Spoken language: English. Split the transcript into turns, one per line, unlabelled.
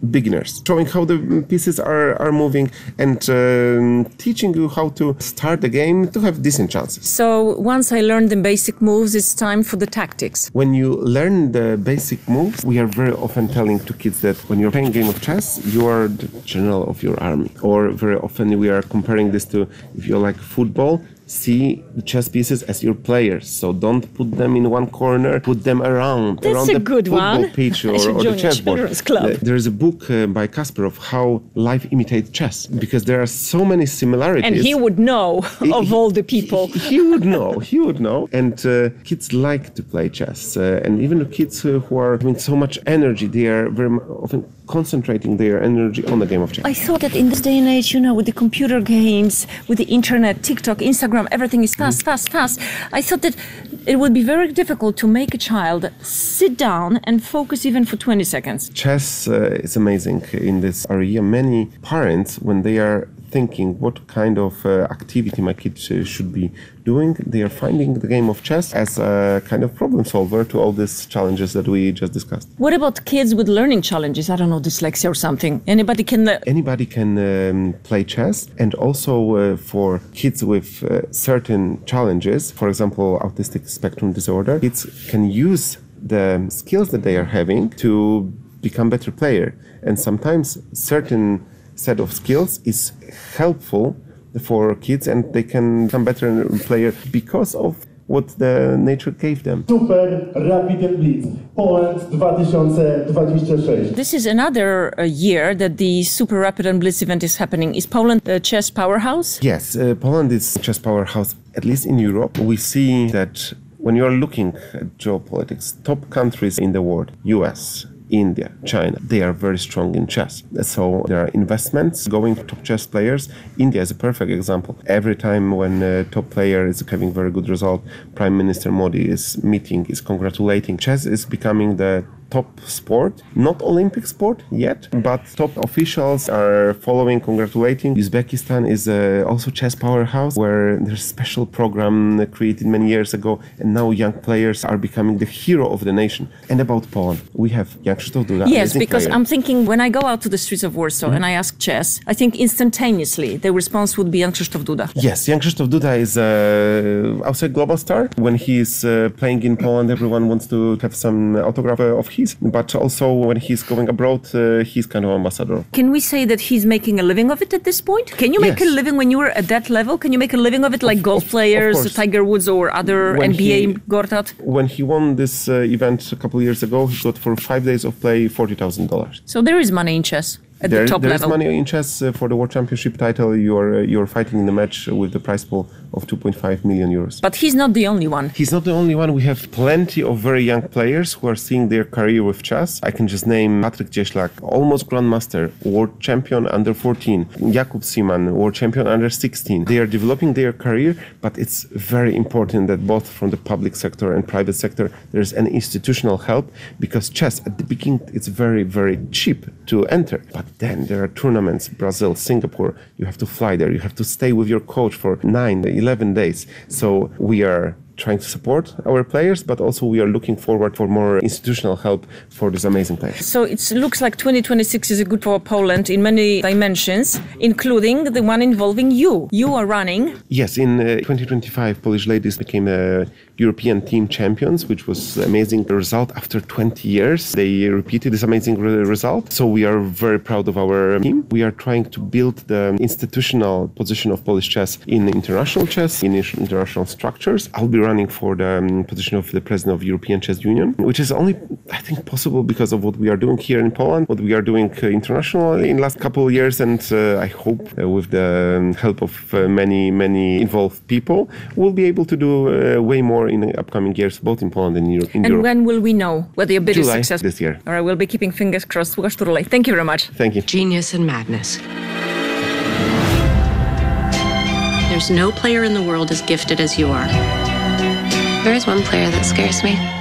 beginners, showing how the pieces are moving and teaching you how to start the game to have decent chances.
So once I learned the basic moves, it's time for the tactics.
When you learn the basic moves, we are very often telling to kids that when you're playing a game of chess, you are the general of your army. Or very often we are comparing this to, if you like football, see the chess pieces as your players. So don't put them in one corner, put them around the football pitch or the chessboard. There is a book by Kasparov, How Life Imitates Chess, because there are so many similarities.
And he would know of all the people.
He would know. And kids like to play chess. And even the kids who are having so much energy, they are very often concentrating their energy on the game of chess.
I thought that in this day and age, with the computer games, with the internet, TikTok, Instagram, everything is fast. I thought that it would be very difficult to make a child sit down and focus even for 20 seconds.
Chess is amazing in this area. Many parents, when they are thinking what kind of activity my kids should be doing, they are finding the game of chess as a kind of problem solver to all these challenges that we just discussed.
What about kids with learning challenges? I don't know, dyslexia or something. Anybody can
play chess, and also for kids with certain challenges, for example, autistic spectrum disorder, kids can use the skills that they are having to become better player. And sometimes certain set of skills is helpful for kids and they can become better player because of what the nature gave them.
Super Rapid Blitz Poland 2026.
This is another year that the Super Rapid and Blitz event is happening. Is Poland a chess powerhouse?
Yes, Poland is a chess powerhouse, at least in Europe. We see that when you are looking at geopolitics, top countries in the world, US, India, China, they are very strong in chess. So there are investments going to top chess players. India is a perfect example. Every time when a top player is having very good result, Prime Minister Modi is meeting, is congratulating. Chess is becoming the top sport, not Olympic sport yet, but top officials are following, congratulating. Uzbekistan is also chess powerhouse, where there's a special program created many years ago, and now young players are becoming the hero of the nation. And about Poland, we have Jan Krzysztof Duda.
Yes, because I'm thinking when I go out to the streets of Warsaw and I ask chess, I think instantaneously the response would be Jan Krzysztof Duda.
Yes, Jan Krzysztof Duda is outside global star. When he is playing in Poland, everyone wants to have some autograph of his, but also when he's going abroad, he's kind of ambassador.
Can we say that he's making a living of it at this point? Can you make a living when you were at that level? Can you make a living of it like golf players, Tiger Woods or other NBA Gortat?
When he won this event a couple of years ago, he got for 5 days of play $40,000.
So there is money in chess. At the top
there
level.
is money in chess for the World Championship title. You're fighting in the match with the prize pool of 2.5 million euros.
But he's not the only one.
He's not the only one. We have plenty of very young players who are seeing their career with chess. I can just name Patryk Cieślak, almost grandmaster, world champion under 14. Jakub Seaman, world champion under 16. They are developing their career, but it's very important that both from the public sector and private sector there's an institutional help, because chess at the beginning it's very, very cheap to enter. But then there are tournaments, Brazil, Singapore, you have to fly there, you have to stay with your coach for 9, 11 days. So we are trying to support our players, but also we are looking forward for more institutional help for these amazing players.
So it looks like 2026 is good for Poland in many dimensions, including the one involving you. You are running.
Yes, in 2025, Polish ladies became European team champions, which was an amazing result after 20 years. They repeated this amazing result. So we are very proud of our team. We are trying to build the institutional position of Polish chess in international chess, in international structures. I'll be running for the position of the president of European Chess Union, which is only, I think, possible because of what we are doing here in Poland, what we are doing internationally in the last couple of years, and I hope with the help of many involved people, we'll be able to do way more in the upcoming years, both in Poland and in Europe.
And when will we know whether your bid is successful?
This year.
All right, we'll be keeping fingers crossed. Łukasz Turulej, thank you very much.
Thank you.
Genius and madness. There's no player in the world as gifted as you are.
There is one player that scares me.